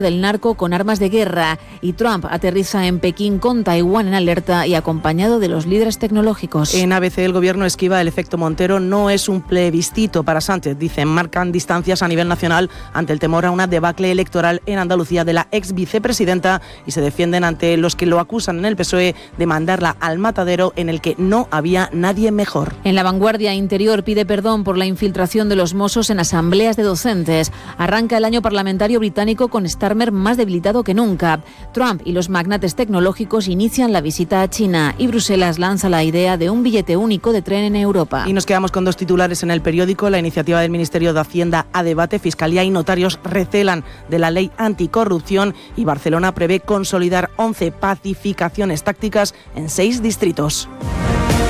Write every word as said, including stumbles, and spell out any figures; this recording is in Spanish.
del narco con armas de guerra, y Trump aterriza en Pekín con Taiwán en alerta y acompañado de los líderes tecnológicos. En A B C el gobierno esquiva el efecto Montero, no es un plebiscito para Sánchez, dicen, marcan distancias a nivel nacional ante el temor a una debacle electoral en Andalucía de la ex vicepresidenta y se defienden ante los que lo acusan en el P S O E de mandarla al matadero en el que no había nadie mejor. En La Vanguardia, Interior pide perdón por la infiltración de los Mossos en asambleas de docentes. Arranca el año parlamentario británico con Starmer más debilitado que nunca. Trump y los magnates tecnológicos inician la visita a China y Bruselas lanza la idea de un billete único de tren en Europa. Y nos quedamos con dos titulares en el periódico. La iniciativa del Ministerio de Hacienda a debate, Fiscalía y notarios recelan de la ley anticorrupción y Barcelona prevé consolidar once pacificaciones tácticas en seis distritos.